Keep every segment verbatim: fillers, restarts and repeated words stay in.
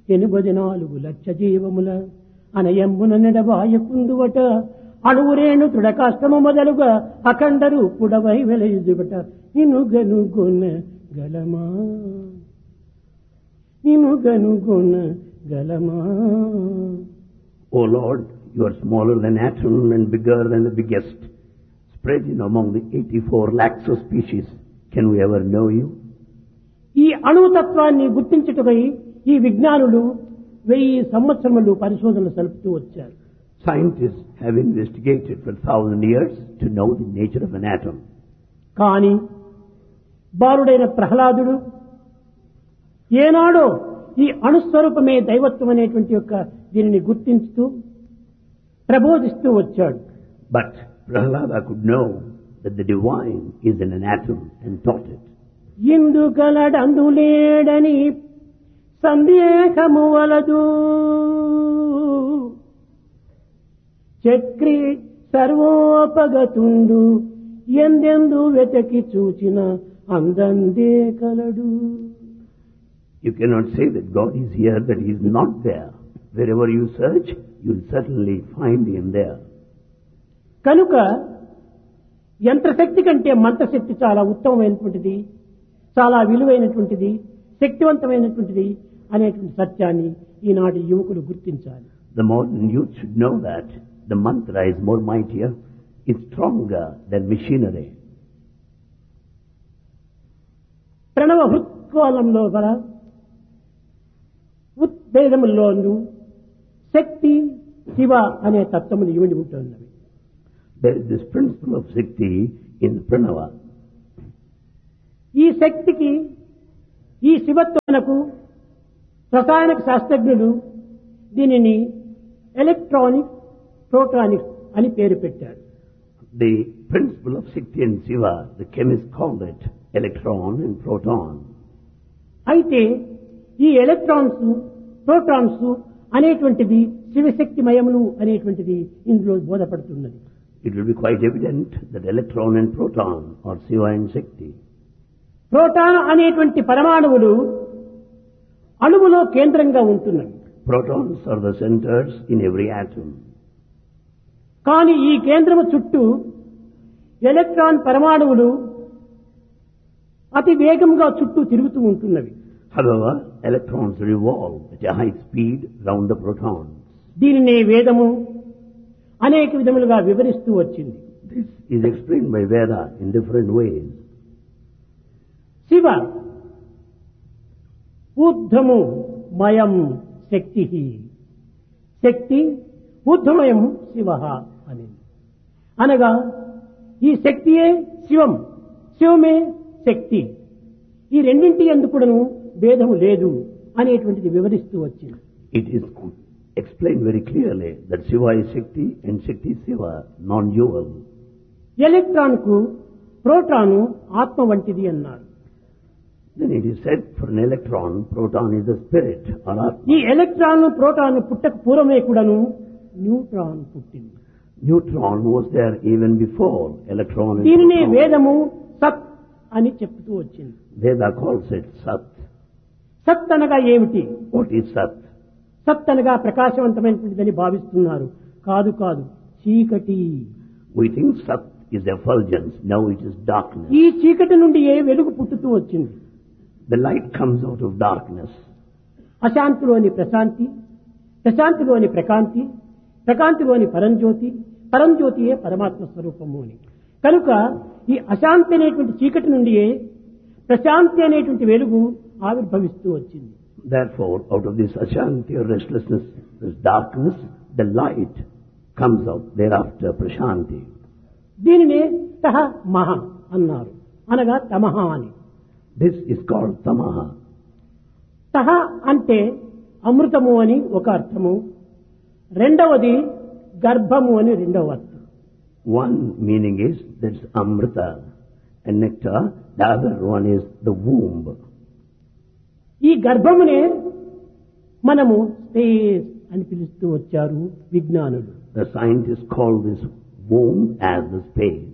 ఎనిమిది నాలుగు లక్ష జీవముల అనయమ్మున నెడబాయకుందువట అణువురేణు దృఢకాష్టము మొదలుగా అఖండ రూపుడవై వెలయుదుబట నిన్ను గనుగొన గలమా నిన్ను గనుగొన గలమా. O Lord, you are smaller than atom and bigger than the biggest, spread in among the eighty-four lakhs of species. Can we ever know you? ఈ అణుతత్వాన్ని గుర్తించుటకై ఈ విజ్ఞానులు వెయ్యి సంవత్సరములు పరిశోధనలు సలుపుతూ వచ్చారు. Scientists have investigated for a thousand years to know the nature of an atom. కానీ బాలుడైన ప్రహ్లాదుడు ఏనాడో ఈ అణుస్వరూపమే దైవత్వం అనేటువంటి యొక్క దీనిని గుర్తించుతూ ప్రబోధిస్తూ వచ్చాడు. But Prahlada could know that the divine is in an atom and taught it. ఇందు కలడందులేడని సందేహము వలదు చక్రి సర్వోపగతుండు ఎందెందు వెతకి చూచిన అందందే కలడు. You cannot say that God is here, that He is not there. Wherever you search, you will certainly find Him there. కనుక యంత్రశక్తి కంటే మంత్రశక్తి చాలా ఉత్తమమైనటువంటిది, చాలా విలువైనటువంటిది, శక్తివంతమైనటువంటిది అనేటువంటి సత్యాన్ని ఈనాటి యువకులు గుర్తించాలి. The modern youth should know that the mantra is more mightier, is stronger than machinery. ప్రణవ హృత్కోలంలో గల ఉద్వేదముల్లోనూ శక్తి శివ అనే తత్వములు ఇమిడి ఉంటున్నవి. There is this principle of Shakti in Pranava. ఈ శక్తికి ఈ శివత్వమునకు రసాయనిక శాస్త్రజ్ఞులు దీనిని ఎలక్ట్రానిక్ ప్రోటానిక్స్ అని పేరు పెట్టారు. The principle of Shakti and Shiva, the chemists called it electron and proton. అయితే ఈ ఎలక్ట్రాన్స్ ప్రోటాన్స్ అనేటువంటిది శివశక్తిమయములు అనేటువంటిది ఇందులో బోధపడుతున్నది. It will be quite evident that electron and proton are Shiva and Shakti. Proton అనేటువంటి పరమాణువులు అణువులో కేంద్రంగా ఉంటున్నవి. Protons are the centers in every atom. కానీ ఈ కేంద్రము చుట్టూ ఎలక్ట్రాన్ పరమాణువులు అతి వేగంగా చుట్టూ తిరుగుతూ ఉంటున్నవి. However, electrons revolve at a high speed round the protons. దీనినే వేదము అనేక విధములుగా వివరిస్తూ వచ్చింది. This is explained by Veda in different ways. Shiva ఊర్ధ్వము మయం శక్తి, శక్తి ఊర్ధ్వమయం శివ అని అనగా ఈ శక్తియే శివం, శివమే శక్తి. ఈ రెండింటి ఎందుకును భేదము లేదు అనేటువంటిది వివరిస్తూ వచ్చింది. It is explained very clearly that Shiva is Shakti and Shakti is Shiva, non-dual. Electron కు ప్రోటాను ఆత్మ వంటిది అన్నారు. Then it is said for an electron, proton is the spirit or atma. ఈ ఎలక్ట్రాన్ ప్రోటాన్ పుట్టక పూర్వమే కూడాను neutron పుట్టింది. Neutron was there even before electron and దీనినే proton. వేదము సత్ అని చెప్తూ వచ్చింది. Veda calls it Sat. సత్ అనగా ఏమిటి? What is Sat? సత్ అనగా ప్రకాశవంతమైనటువంటిదని భావిస్తున్నారు. కాదు కాదు, చీకటి. We think Sat is effulgence, now it is darkness. ఈ చీకటి నుండి ఏ వెలుగు పుట్టుతూ వచ్చింది. The light comes out of darkness. అశాంతిలోని Prashanti, ప్రశాంతిలోని ప్రకాంతి, ప్రకాంతిలోని పరంజ్యోతి, పరంజ్యోతియే పరమాత్మ స్వరూపము అని. కనుక ఈ అశాంతి అనేటువంటి చీకటి నుండియే ప్రశాంతి అనేటువంటి వెలుగు ఆవిర్భవిస్తూ వచ్చింది. Therefore, out of this ashanti or restlessness, this darkness, the light comes out thereafter, prashanti. దీనినే తహ మహ అన్నారు, అనగా తమహ అని. This is called tamaha. తహ అంటే అమృతము అని ఒక అర్థము, రెండవది గర్భము అని రెండవ అర్థం. One meaning is that's amrita and nectar, the other one is the womb. ఈ గర్భమునే మనము స్పేస్ అని పిలుస్తూ వచ్చారు విజ్ఞానులు. The scientists call this womb as the space.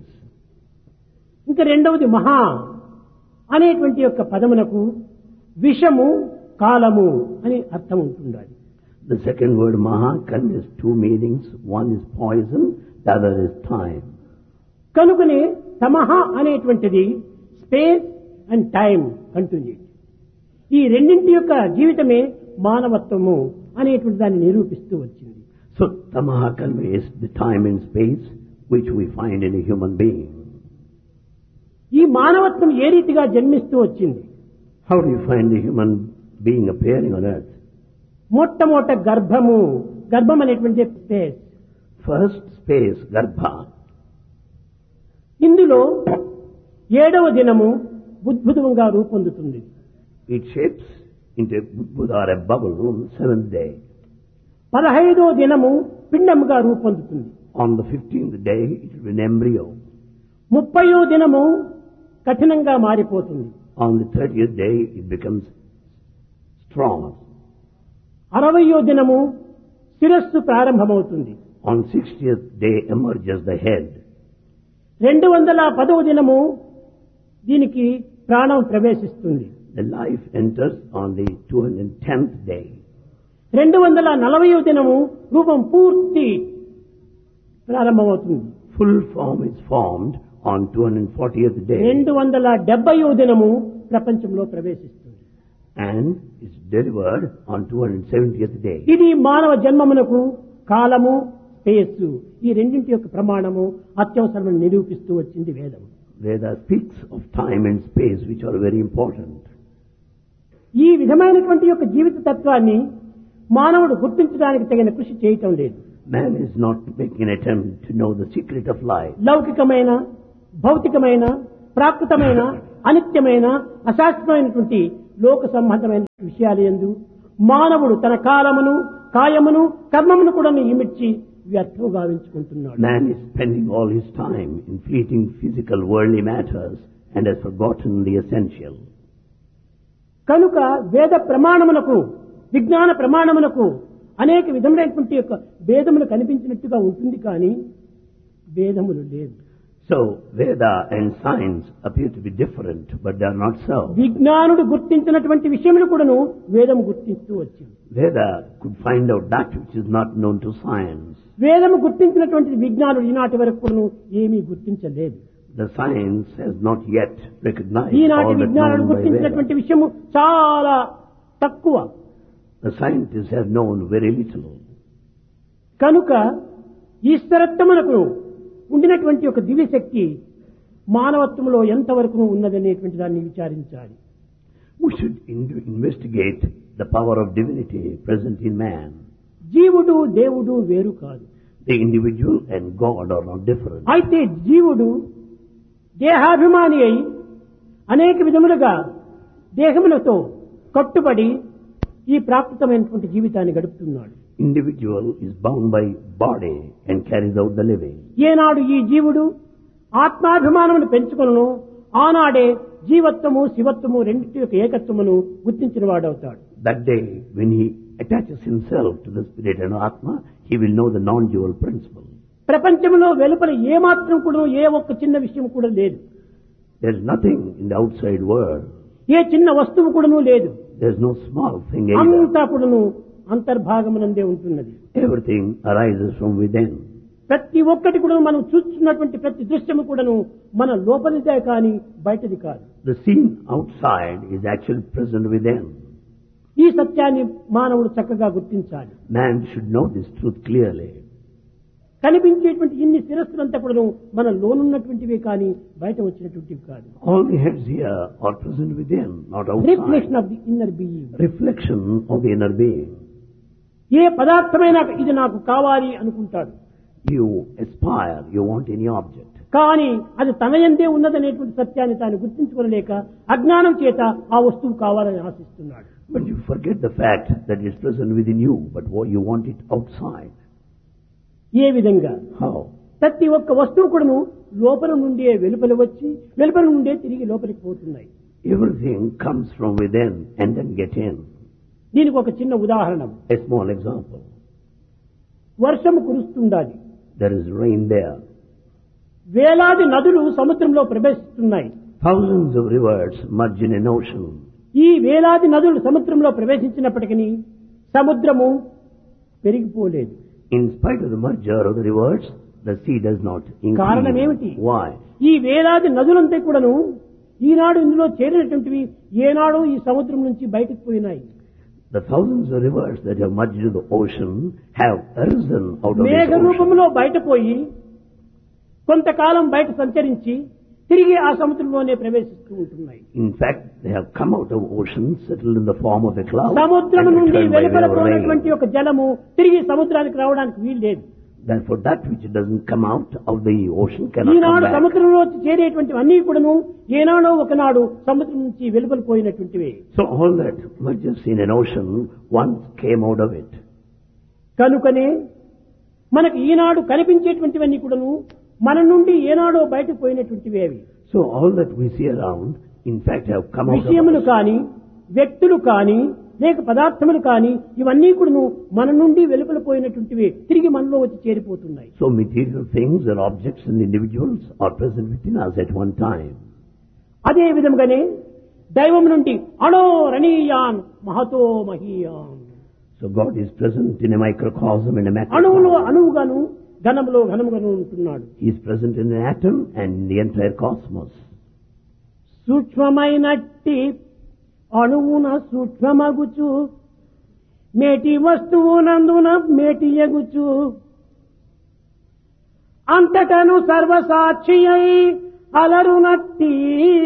ఇంకా రెండవది మహా అనేటువంటి యొక్క పదమునకు విషము కాలము అని అర్థం ఉంటుండాలి. The second word maha conveys two meanings. One is poison, the other is time. కనుకనే తమహ అనేటువంటిది స్పేస్ అండ్ టైం కంటిన్యూ. ఈ రెండింటి యొక్క జీవితమే మానవత్వము అనేటువంటి దాన్ని నిరూపిస్తూ వచ్చింది. So tamaha conveys the time and space which we find in a human being. ఈ మానవత్వం ఏ రీతిగా జన్మిస్తూ వచ్చింది? How do you find the human being appearing on earth? మొట్టమొదట గర్భము, గర్భం అనేటువంటి స్పేస్. First space, garbha. ఇందులో ఏడవ దినము బుద్భుతంగా రూపొందుతుంది. It shapes into a Buddha or a bubble on the seventh day. పదహైదో దినము పిండముగా రూపొందుతుంది. On the fifteenth day, it will be an embryo. ముప్పయో దినము కఠినంగా మారిపోతుంది. On the thirtieth day, it becomes strong. అరవయో దినము శిరస్సు ప్రారంభమవుతుంది. On sixtieth day emerges the head. రెండు వందల పదవ దినము దీనికి ప్రాణం ప్రవేశిస్తుంది. The life enters on the two hundred tenth day. రెండు వందల నలభైవ దినము రూపం పూర్తి ప్రారంభమవుతుంది. Full form is formed on two hundred fortieth day. రెండు వందల డెబ్బైవ దినము ప్రపంచంలో ప్రవేశిస్తుంది. And is delivered on two hundred seventieth day. ఇది మానవ జన్మమునకు కాలము, స్పేస్ ఈ రెండింటి యొక్క ప్రమాణము అత్యవసరమని నిరూపిస్తూ వచ్చింది వేదము. Veda speaks of time and space which are very important. ఈ విధమైనటువంటి యొక్క జీవిత తత్వాన్ని మానవుడు గుర్తించడానికి తగిన కృషి చేయటం లేదు. Man is not making an attempt to know the secret of life. లౌకికమైన, భౌతికమైన, ప్రాకృతమైన, అనిత్యమైన, అశాస్త్రమైనటువంటి లోక సంబంధమైన విషయాల యందు మానవుడు తన కాలమును, కాయమును, కర్మమును కూడా ఇమిడ్చి వ్యర్థం గావించుకుంటున్నాడు. Man is spending all his time in fleeting physical worldly matters and has forgotten the essential. కనుక వేద ప్రమాణమునకు, విజ్ఞాన ప్రమాణమునకు అనేక విధములైనటువంటి యొక్క భేదములు కనిపించినట్టుగా ఉంటుంది కానీ భేదములు లేదు. So Veda and science appear to be different, but they are not so. విజ్ఞానుడు గుర్తించినటువంటి విషయములు కూడాను వేదము గుర్తిస్తూ వచ్చింది. Veda could find out that which is not known to science. వేదము గుర్తించినటువంటి విజ్ఞానుడు ఈనాటి వరకు కూడాను ఏమీ గుర్తించలేదు. The science has not yet recognized ఈనాటి all that విజ్ఞానుడు known by గుర్తించినటువంటి Veda. విషయము చాలా తక్కువ. The scientists have known very little. కనుక ఈశ్వరత్వమునకు ఉండినటువంటి ఒక దివ్యశక్తి మానవత్వంలో ఎంతవరకు ఉన్నదనేటువంటి దాన్ని విచారించాలి. We should in- investigate the power of divinity present in man. జీవుడు దేవుడు వేరు కాదు. The individual and God are not different. అయితే జీవుడు దేహాభిమాని అయి అనేక విధములుగా దేహములతో కట్టుబడి ఈ ప్రాకృతమైనటువంటి జీవితాన్ని గడుపుతున్నాడు. Individual is bound by body and carries out the living. ఏనాడు ఈ జీవుడు ఆత్మాభిమానమును పెంచుకొనును ఆనాడే జీవత్వము, శివత్వము రెండింటి యొక్క ఏకత్వమును గుర్తించిన వాడవుతాడు. That day, when he attaches himself to the spirit and Atma, he will know the non-dual principle. ప్రపంచంలో వెలుపల ఏ మాత్రం కూడా ఏ ఒక్క చిన్న విషయం కూడా లేదు. There is nothing in the outside world. ఏ చిన్న వస్తువు కూడాను లేదు. There is no small thing either. అంతా కూడాను అంతర్భాగమునందే ఉంటున్నది. Everything arises from within. ప్రతి ఒక్కటి కూడా మనం చూస్తున్నటువంటి ప్రతి దృశ్యము కూడాను మన లోపలిదే కానీ బయటది కాదు. The scene outside is actually present within. ఈ సత్యాన్ని మానవుడు చక్కగా గుర్తించాలి. Man should know this truth clearly. కనిపించేటువంటి ఇన్ని శిరస్సులంతా కూడా మన లోనున్నటువంటివే కానీ బయట వచ్చినటువంటివి కాదు. All the heads here are present within, not outside. Reflection of the inner being. Reflection of the inner being. ఏ పదార్థమైనా ఇది నాకు కావాలి అనుకుంటాడు. You aspire, you want any object. కానీ అది తన యందే ఉన్నదనేటువంటి సత్యాన్ని తాను గుర్తించుకోలేక అజ్ఞానం చేత ఆ వస్తువు కావాలని ఆశిస్తున్నాడు. But you forget the fact that it is present within you, but you want it outside. ఏ విధంగా? How? ప్రతి ఒక్క వస్తువు కూడాను లోపల నుండే వెలుపల వచ్చి వెలుపల నుండే తిరిగి లోపలికి పోతున్నాయి. Everything comes from within and then get in. దీనికి ఒక చిన్న ఉదాహరణ. A small example. వర్షము కురుస్తుండాలి. There is rain there. వేలాది నదులు సముద్రంలో ప్రవేశిస్తున్నాయి. Thousands of rivers merge in an ocean. ఈ వేలాది నదులు సముద్రంలో ప్రవేశించినప్పటికీ సముద్రము పెరిగిపోలేదు. In spite of the merger of the rivers, the sea does not కారణం ఏమిటి? increase. Why? ఈ వేలాది నదులంతా కూడాను ఈనాడు ఇందులో చేరినటువంటివి ఏనాడు ఈ సముద్రం నుంచి బయటకు పోయినాయి. The thousands of rivers that have merged into the ocean have arisen out of Megha this ocean. రూపంలో బయటపోయి కొంతకాలం బయట సంచరించి తిరిగి ఆ సముద్రంలోనే ప్రవేశిస్తూ ఉంటున్నాయి. In fact, they have come out of ocean, settled in the form of a cloud, సముద్రం and నుండి returned by way of వెలుపలపోయినటువంటి rain. ఒక జలము తిరిగి సముద్రానికి రావడానికి వీలు లేదు. Therefore, that which doesn't come out of the ocean cannot come Eenadu back. సముద్రంలో చేరేటువంటి అన్ని కూడాను ఏనాడో ఒకనాడు సముద్రం నుంచి వెలుపలిపోయినటువంటివి. So all that merges in an ocean once came out of it. కనుకనే మనకు ఈనాడు కనిపించేటువంటివన్నీ కూడాను మన నుండి ఏనాడో బయటకు పోయినటువంటివి అవి. So all that we see around, in fact, have come out of విషయములు us. కాని వ్యక్తులు కాని లేక పదార్థములు కాని ఇవన్నీ కూడాను మన నుండి వెలుపలిపోయినటువంటివి తిరిగి మనలో వచ్చి చేరిపోతున్నాయి. So material things or objects and individuals are present within us at one time. అదే విధంగానే దైవం నుండి అణో రణీయాన్ Mahato మహీయాన్, So God is present in a microcosm and a అణువులో macrocosm. అణువుగాను ఘనములో ఘనముగాను ఉంటున్నాడు. He is present in an atom and in the entire cosmos. సూక్ష్మమైనట్టి అణువున సూక్ష్మమగుచు మేటి వస్తువునందున మేటి ఎగుచు అంతటను సర్వసాక్షి అయి అలరునట్టి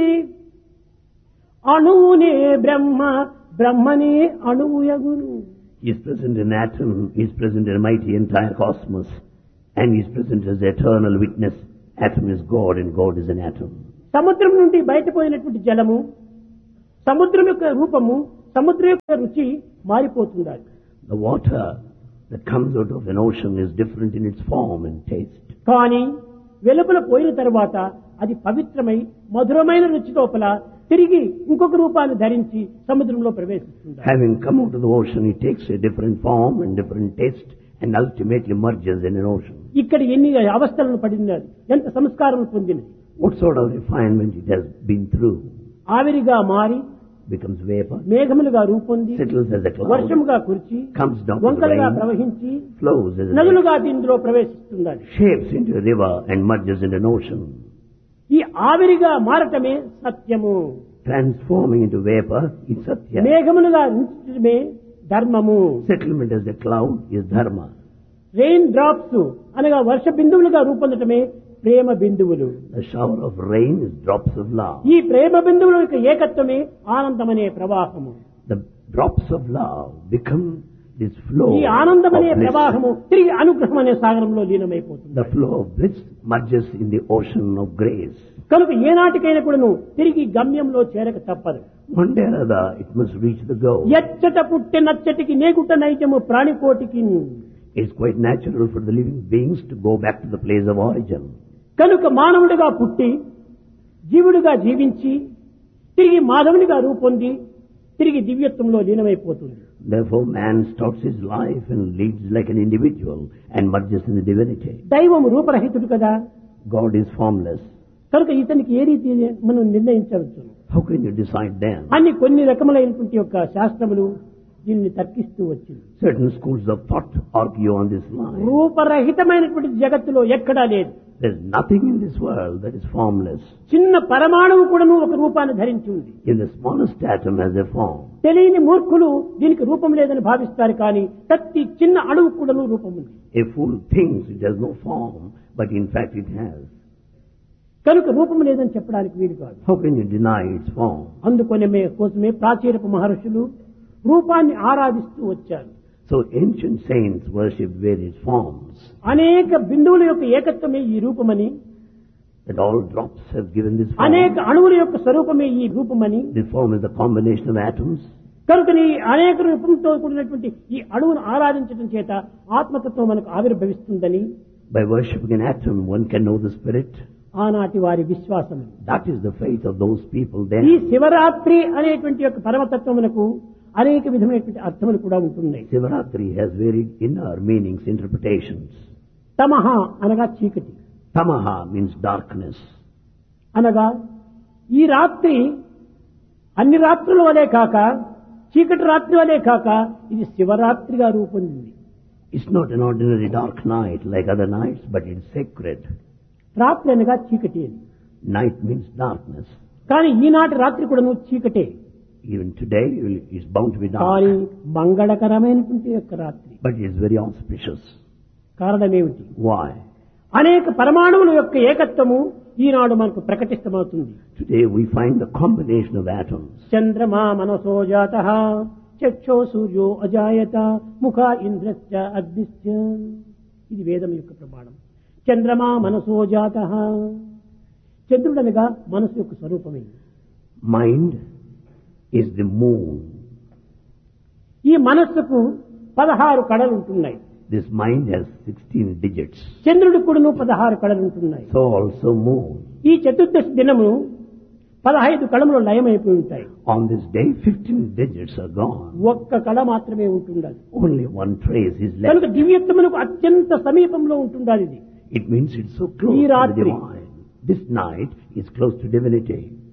అణువునే బ్రహ్మ, బ్రహ్మనే అణువు యగును. He is present in an atom, He is present in a mighty entire cosmos, and He is present as the eternal witness. Atom is God and God is an atom. సముద్రం నుండి బయటపోయినటువంటి జలము, సముద్రం యొక్క రూపము, సముద్రం యొక్క రుచి మారిపోతుండాలి. The water that comes out of an ocean is different in its form and taste. కానీ వెలుపల పోయిన తర్వాత అది పవిత్రమై మధురమైన రుచి లోపల తిరిగి ఇంకొక రూపాన్ని ధరించి సముద్రంలో ప్రవేశిస్తుంది. Having come out of the ocean, it takes a different form and different taste and ultimately merges in an ocean. ఇక్కడ ఎన్ని అవస్థలను పడినది, ఎంత సంస్కారం పొందినది. What sort of refinement it has been through? ఆవిరిగా మారి Becomes vapor, మేఘములుగా రూపొంది settles as a cloud, వర్షముగా కురిచి comes down to వంకలుగా rain, ప్రవహించి flows as a నదులుగా ఇందులో ప్రవేశిస్తున్నది. shapes into a river and merges into an ocean. ఈ ఆవిరిగా మారటమే సత్యము, Transforming into vapor is satya. మేఘములుగా ఉంచటమే ధర్మము. Settlement as a cloud is dharma. Rain drops అనగా వర్ష బిందువులుగా రూపొందటమే ప్రేమ బిందువులు. The shower of rain is drops of love. ఈ ప్రేమ బిందువుల యొక్క ఏకత్వమే ఆనందమనే ప్రవాహము. The drops of love become this flow ఈ of ఆనందమనే bliss. ప్రవాహము తిరిగి అనుగ్రహం అనే సాగరంలో లీనమైపోతుంది. The flow of bliss merges in the ocean of grace. కనుక ఏనాటికైనా కూడాను తిరిగి గమ్యంలో చేరక తప్పదు. One day or other, it must reach the goal. ఎచ్చట పుట్టి నచ్చటికి నేగుట నైజము ప్రాణికోటికి. It's quite natural for the living beings to go back to the place of origin. కనుక మానవుడిగా పుట్టి జీవుడిగా జీవించి తిరిగి మాధవునిగా రూపొంది తిరిగి దివ్యత్వంలో లీనమైపోతుంది. Therefore, man starts his life and leads like an individual and merges in the divinity. దైవం రూపరహితుడు కదా, God is formless. కనుక ఇతనికి ఏ రీతి మనం నిర్ణయించవచ్చు. How can you decide then? అన్ని కొన్ని రకములైనటువంటి యొక్క శాస్త్రములు దీన్ని తర్కిస్తూ వచ్చింది. Certain schools of thought argue on this line. రూపరహితమైనటువంటి జగత్తులో ఎక్కడా లేదు. There's nothing in this world that is formless. చిన్న పరమాణువు కూడాను ఒక రూపాన్ని ధరించి ఉంది. In the smallest atom has a form. తెలియని మూర్ఖులు దీనికి రూపం లేదని భావిస్తారు, కానీ ప్రతి చిన్న అణువు కూడాను రూపం ఉంది. A fool thinks it has no form, but in fact it has. కనుక రూపం లేదని చెప్పడానికి వీలు కాదు. How can you deny its form? అందుకొనే కోసమే ప్రాచీనపు మహర్షులు రూపాన్ని ఆరాధిస్తూ వచ్చారు. So ancient saints worship various forms. అనేక బిందువుల యొక్క ఏకత్వమే ఈ రూపమని, That all drops have given this form. అనేక అణువుల యొక్క స్వరూపమే ఈ రూపమని, This form is the combination of atoms. కనుకని అనేక రూపంతో కూడినటువంటి ఈ అణువును ఆరాధించడం చేత ఆత్మతత్వం మనకు ఆవిర్భవిస్తుందని By worshipping an atom, one can know the spirit. ఆనాటి వారి విశ్వాసం. That is the faith of those people ఈ then. శివరాత్రి అనేటువంటి యొక్క పరమతత్వమునకు అనేక విధమైనటువంటి అర్థములు కూడా ఉంటున్నాయి. Sivaratri has very inner meanings, interpretations. తమహ అనగా చీకటి, Tamaha means darkness. అనగా ఈ రాత్రి అన్ని రాత్రుల వలె కాక చీకటి రాత్రి వలె కాక ఇది శివరాత్రిగా రూపొందింది. It's not an ordinary dark night like other nights, but it's sacred. రాత్రి అనగా చీకటి అని. Night means darkness. కానీ ఈనాటి రాత్రి కూడా నువ్వు చీకటే. Even today it's bound to be కానీ dark. మంగళకరమైనటువంటి యొక్క రాత్రి. But it's very auspicious. కారణమేమిటి? Why? అనేక పరమాణువుల యొక్క ఏకత్వము ఈనాడు మనకు ప్రకటితమవుతుంది. Today we find the combination of atoms. చంద్రమా మనసో జాతః చక్షో సూర్యో అజాయత ముఖ ఇంద్రశ్చ అగ్నిశ్చ. ఇది వేదం యొక్క ప్రమాణం. చంద్రమా మనసో జాతః. చంద్రుడనగా మనసు యొక్క స్వరూపమే. Mind is the moon. ఈ మనస్సుకు పదహారు కళలు ఉంటున్నాయి. This mind has sixteen digits. చంద్రుడికి కూడా పదహారు కళలు ఉంటున్నాయి. So also moon. ఈ చతుర్దశి దినము పదహైదు కళములు లయమైపోయి ఉంటాయి. On this day, fifteen digits are gone. ఒక్క కళ మాత్రమే ఉంటుండాలి. Only one trace is left. కనుక దివ్యత్వమునకు అత్యంత సమీపంలో ఉంటుండాలి ఇది. It means it's so close ఈ to the రాత్రి divine. This night is close to divinity.